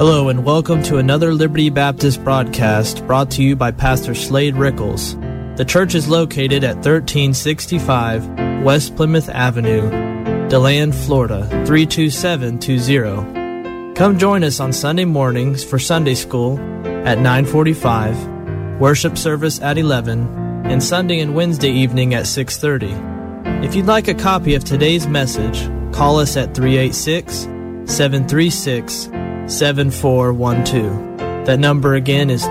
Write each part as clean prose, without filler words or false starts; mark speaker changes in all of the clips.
Speaker 1: Hello and welcome to another Liberty Baptist broadcast brought to you by Pastor Slade Rickles. The church is located at 1365 West Plymouth Avenue, DeLand, Florida 32720. Come join us on Sunday mornings for Sunday school at 9:45, worship service at 11, and Sunday and Wednesday evening at 6:30. If you'd like a copy of today's message, call us at 386-736-7412. That number again is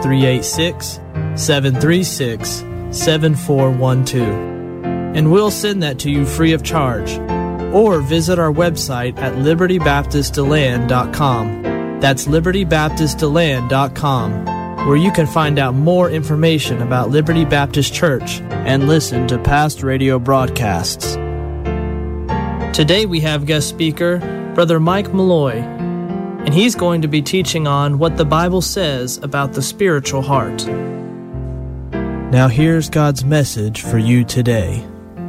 Speaker 1: 386-736-7412. And we'll send that to you free of charge. Or visit our website at libertybaptistdeland.com. That's libertybaptistdeland.com, where you can find out more information about Liberty Baptist Church and listen to past radio broadcasts. Today we have guest speaker, Brother Mike Malloy, and he's going to be teaching on what the Bible says about the spiritual heart. Now here's God's message for you today.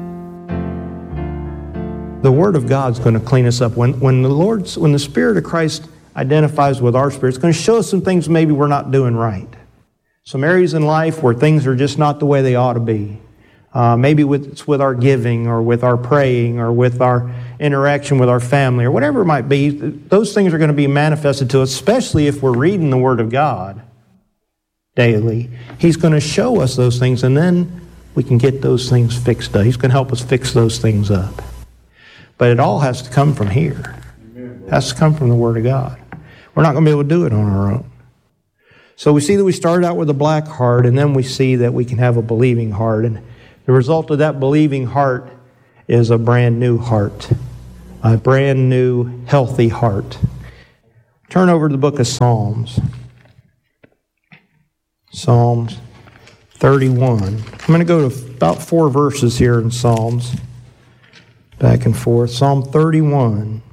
Speaker 2: The Word of God's going to clean us up. When the Spirit of Christ identifies with our spirit, it's going to show us some things maybe we're not doing right. Some areas in life where things are just not the way they ought to be. Maybe it's with our giving or with our praying or with our interaction with our family or whatever it might be. Those things are going to be manifested to us, especially if we're reading the Word of God daily. He's going to show us those things, and then we can get those things fixed up. He's going to help us fix those things up. But it all has to come from here. It has to come from the Word of God. We're not going to be able to do it on our own. So we see that we started out with a black heart, and then we see that we can have a believing heart. And the result of that believing heart is a brand new heart, a brand new healthy heart. Turn over to the book of Psalms. Psalms 31. I'm going to go to about 4 verses here in Psalms, back and forth. Psalm 31,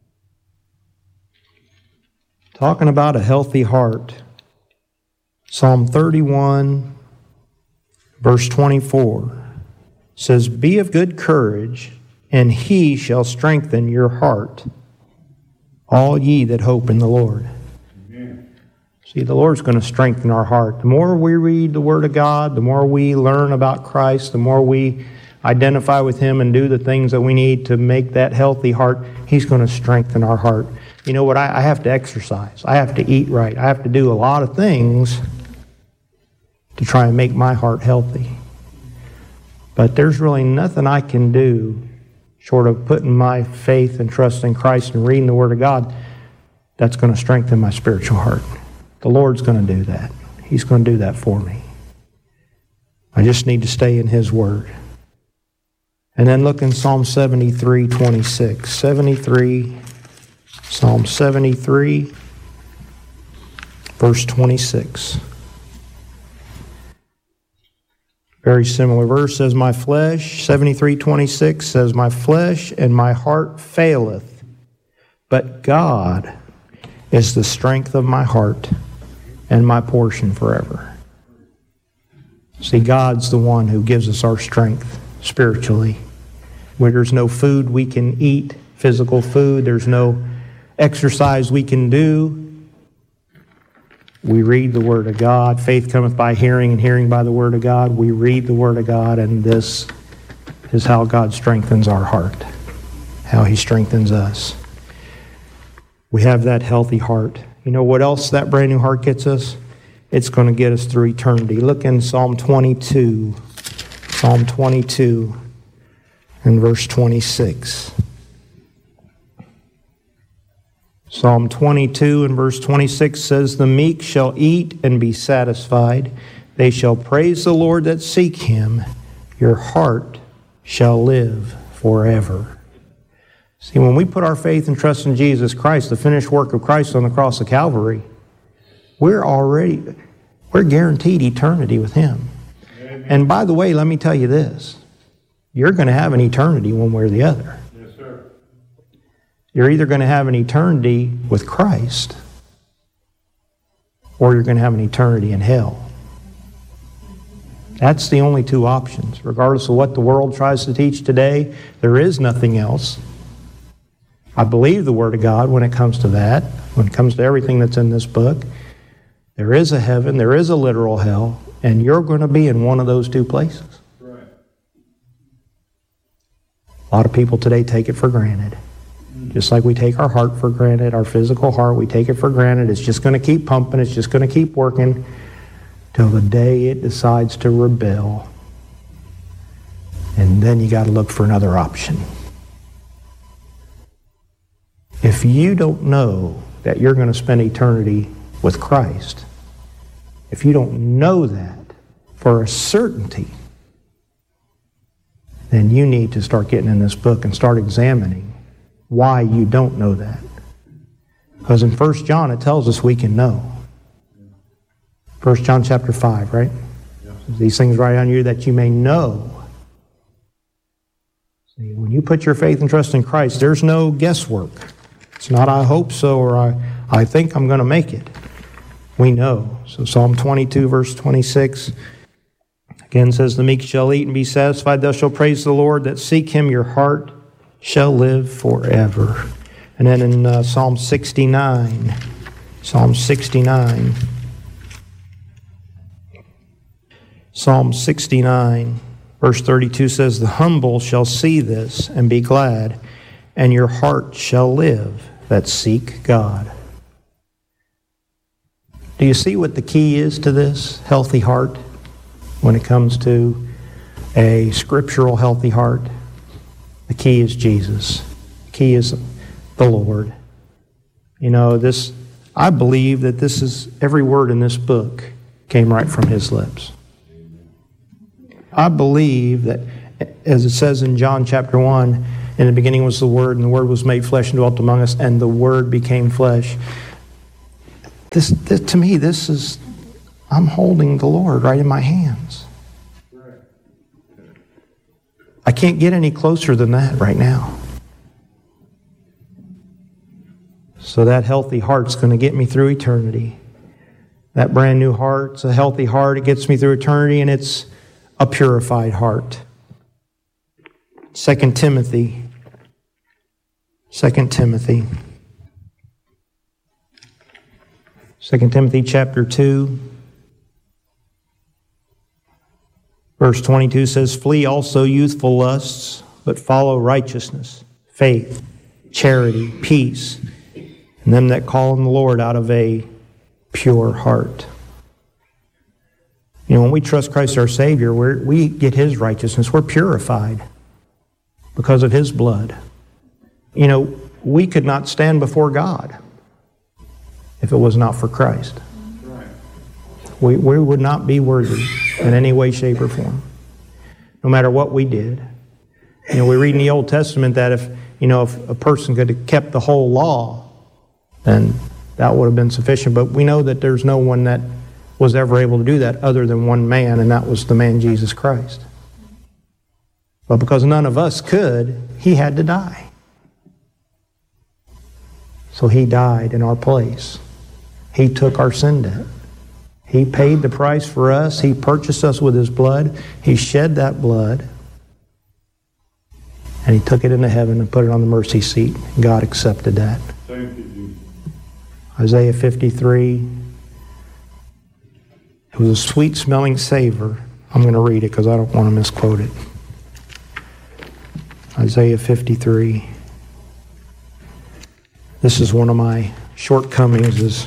Speaker 2: talking about a healthy heart. Psalm 31, verse 24, says, "Be of good courage, and he shall strengthen your heart, all ye that hope in the Lord." Amen. See, the Lord's going to strengthen our heart. The more we read the Word of God, the more we learn about Christ, the more we identify with Him and do the things that we need to make that healthy heart, He's going to strengthen our heart. You know what? I have to exercise. I have to eat right. I have to do a lot of things to try and make my heart healthy. But there's really nothing I can do short of putting my faith and trust in Christ and reading the Word of God that's going to strengthen my spiritual heart. The Lord's going to do that. He's going to do that for me. I just need to stay in His Word. And then look in Psalm 73, 26. Psalm 73, verse 26. Very similar verse. Says, "My flesh," 73:26 says, "My flesh and my heart faileth, but God is the strength of my heart and my portion forever." See, God's the one who gives us our strength spiritually. Where there's no food we can eat, physical food, there's no exercise we can do. We read the Word of God. Faith cometh by hearing, and hearing by the Word of God. We read the Word of God, and this is how God strengthens our heart, how He strengthens us. We have that healthy heart. You know what else that brand new heart gets us? It's going to get us through eternity. Look in Psalm 22. Psalm 22 and verse 26. Psalm 22 and verse 26 says, "The meek shall eat and be satisfied. They shall praise the Lord that seek Him. Your heart shall live forever." See, when we put our faith and trust in Jesus Christ, the finished work of Christ on the cross of Calvary, we're guaranteed eternity with Him. Amen. And by the way, let me tell you this. You're going to have an eternity one way or the other. Yes, sir. You're either going to have an eternity with Christ, or you're going to have an eternity in hell. That's the only two options. Regardless of what the world tries to teach today, there is nothing else. I believe the Word of God when it comes to that. when it comes to everything that's in this book. There is a heaven, there is a literal hell, and you're going to be in one of those two places. Right. A lot of people today take it for granted. Just like we take our heart for granted, our physical heart, we take it for granted. It's just going to keep pumping, it's just going to keep working till the day it decides to rebel. And then you got to look for another option. If you don't know that you're going to spend eternity with Christ, if you don't know that for a certainty, then you need to start getting in this book and start examining why you don't know that. Because in 1 John it tells us we can know. 1 John chapter 5, right? Yeah. These things write on you that you may know. See, when you put your faith and trust in Christ, there's no guesswork. It's not I hope so or I think I'm going to make it. We know. So Psalm 22 verse 26 again says, the meek shall eat and be satisfied. Thou shalt praise the Lord. That seek him, your heart shall live forever. And then in Psalm 69, Psalm 69, verse 32 says, the humble shall see this and be glad, and your heart shall live that seek God. Do you see what the key is to this healthy heart when it comes to a scriptural healthy heart? The key is Jesus. The key is the Lord. You know, I believe that this is, every word in this book came right from his lips. I believe that, as it says in John chapter 1, in the beginning was the Word, and the Word was made flesh and dwelt among us, and the Word became flesh. This to me, I'm holding the Lord right in my hands. I can't get any closer than that right now. So that healthy heart's going to get me through eternity. That brand new heart's a healthy heart. It gets me through eternity, and it's a purified heart. 2 Timothy chapter 2, verse 22 says, flee also youthful lusts, but follow righteousness, faith, charity, peace, and them that call on the Lord out of a pure heart. You know, when we trust Christ our Savior, we get his righteousness. We're purified because of his blood. You know, we could not stand before God if it was not for Christ. We would not be worthy in any way, shape, or form, no matter what we did. You know, we read in the Old Testament that if a person could have kept the whole law, then that would have been sufficient. But we know that there's no one that was ever able to do that other than one man, and that was the man Jesus Christ. But because none of us could, he had to die. So he died in our place. He took our sin debt. He paid the price for us. He purchased us with his blood. He shed that blood. And he took it into heaven and put it on the mercy seat. God accepted that. Thank you. Isaiah 53. It was a sweet-smelling savor. I'm going to read it because I don't want to misquote it. Isaiah 53. This is one of my shortcomings, is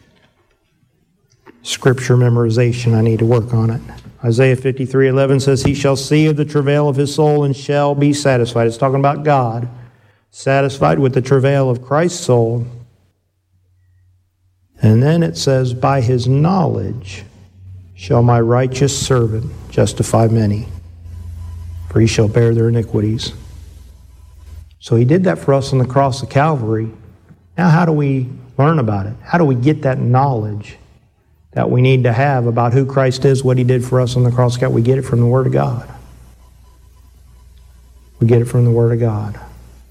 Speaker 2: scripture memorization. I need to work on it. Isaiah 53:11 says, he shall see of the travail of his soul and shall be satisfied. It's talking about God, satisfied with the travail of Christ's soul. And then it says, by his knowledge shall my righteous servant justify many, for he shall bear their iniquities. So he did that for us on the cross of Calvary. Now how do we learn about it? How do we get that knowledge that we need to have about who Christ is, what he did for us on the cross of Calvary? We get it from the Word of God. We get it from the Word of God.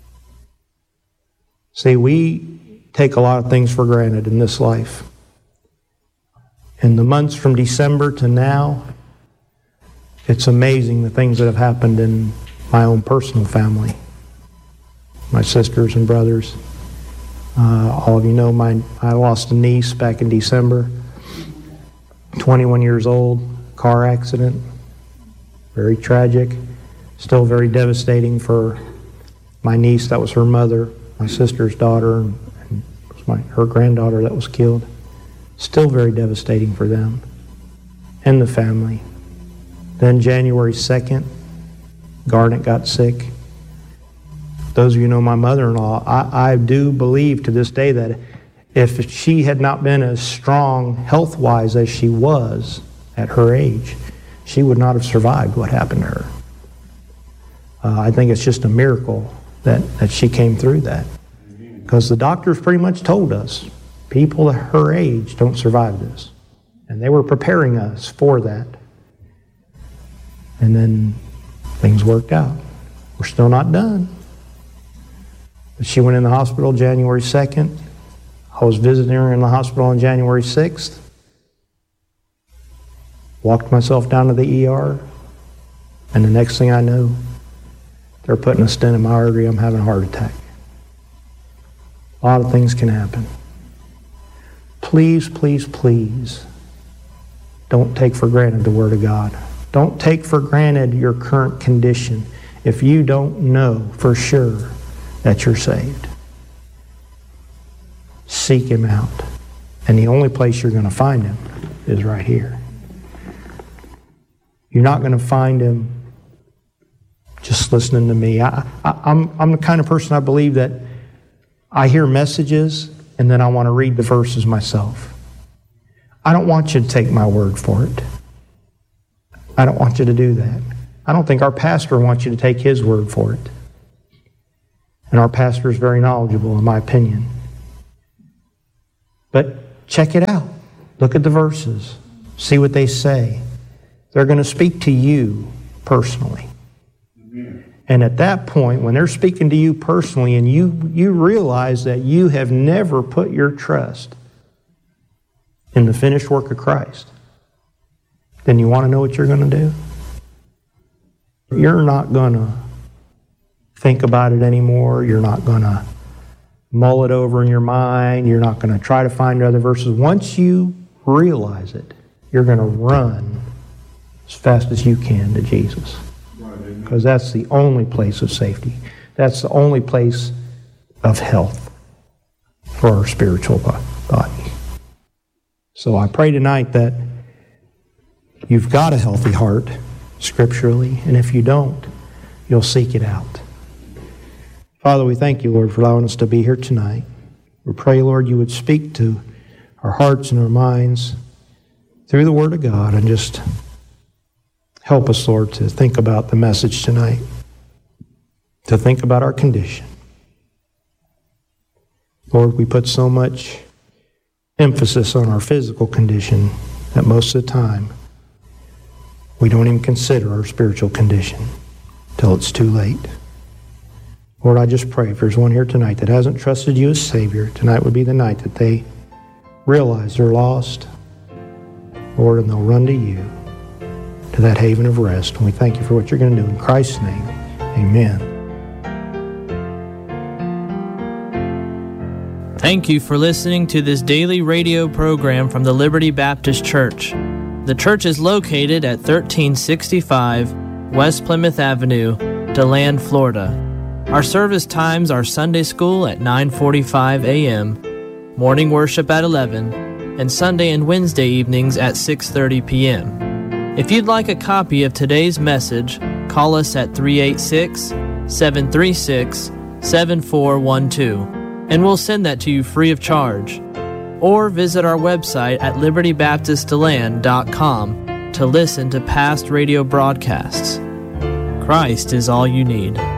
Speaker 2: See, we take a lot of things for granted in this life. In the months from December to now, it's amazing the things that have happened in my own personal family. My sisters and brothers. All of you know I lost a niece back in December, 21 years old, car accident, very tragic, still very devastating for my niece. That was her mother, my sister's daughter, and it was her granddaughter that was killed. Still very devastating for them and the family. Then January 2nd, Garnet got sick. Those of you who know my mother-in-law, I do believe to this day that if she had not been as strong health-wise as she was at her age, she would not have survived what happened to her. I think it's just a miracle that she came through that. Because the doctors pretty much told us, people at her age don't survive this. And they were preparing us for that. And then things worked out. We're still not done. But she went in the hospital January 2nd. I was visiting her in the hospital on January 6th. Walked myself down to the ER. And the next thing I know, they're putting a stent in my artery. I'm having a heart attack. A lot of things can happen. Please, please, please, don't take for granted the Word of God. Don't take for granted your current condition if you don't know for sure that you're saved. Seek Him out. And the only place you're going to find Him is right here. You're not going to find Him just listening to me. I'm the kind of person, I believe, that I hear messages and then I want to read the verses myself. I don't want you to take my word for it. I don't want you to do that. I don't think our pastor wants you to take his word for it. And our pastor is very knowledgeable, in my opinion. But check it out. Look at the verses. See what they say. They're going to speak to you personally. And at that point, when they're speaking to you personally and you realize that you have never put your trust in the finished work of Christ, then you want to know what you're going to do? You're not going to think about it anymore. You're not going to mull it over in your mind. You're not going to try to find other verses. Once you realize it, you're going to run as fast as you can to Jesus. Because that's the only place of safety. That's the only place of health for our spiritual body. So I pray tonight that you've got a healthy heart scripturally, and if you don't, you'll seek it out. Father, we thank you, Lord, for allowing us to be here tonight. We pray, Lord, you would speak to our hearts and our minds through the Word of God, and just help us, Lord, to think about the message tonight, to think about our condition. Lord, we put so much emphasis on our physical condition that most of the time we don't even consider our spiritual condition till it's too late. Lord, I just pray if there's one here tonight that hasn't trusted you as Savior, tonight would be the night that they realize they're lost, Lord, and they'll run to you, to that haven of rest. And we thank you for what you're going to do. In Christ's name, amen.
Speaker 1: Thank you for listening to this daily radio program from the Liberty Baptist Church. The church is located at 1365 West Plymouth Avenue, DeLand, Florida. Our service times are Sunday school at 9:45 a.m., morning worship at 11, and Sunday and Wednesday evenings at 6:30 p.m. If you'd like a copy of today's message, call us at 386-736-7412, and we'll send that to you free of charge. Or visit our website at libertybaptistdeland.com to listen to past radio broadcasts. Christ is all you need.